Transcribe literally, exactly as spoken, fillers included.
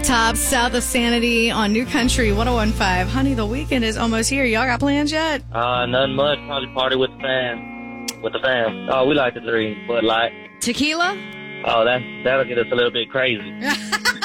Top South of Sanity on New Country one oh one point five. Honey, the weekend is almost here. Y'all got plans yet? Uh, nothing much. Probably party with the fam. With the fam. Oh, we like the three. Bud Light. Tequila? Oh, that, that'll get us a little bit crazy.